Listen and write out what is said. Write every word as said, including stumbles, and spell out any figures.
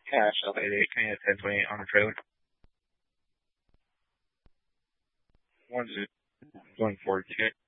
Cash L eight eight, can you ten twenty-eight on the trailer? One zero, going forward, check.